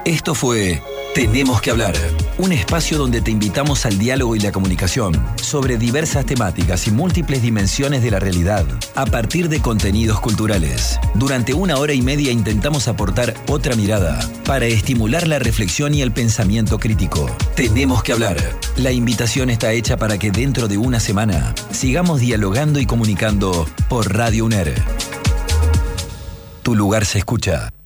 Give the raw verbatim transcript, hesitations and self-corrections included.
Esto fue Tenemos que hablar, un espacio donde te invitamos al diálogo y la comunicación sobre diversas temáticas y múltiples dimensiones de la realidad a partir de contenidos culturales. Durante una hora y media intentamos aportar otra mirada para estimular la reflexión y el pensamiento crítico. Tenemos que hablar. La invitación está hecha para que dentro de una semana sigamos dialogando y comunicando por Radio UNER. Tu lugar se escucha.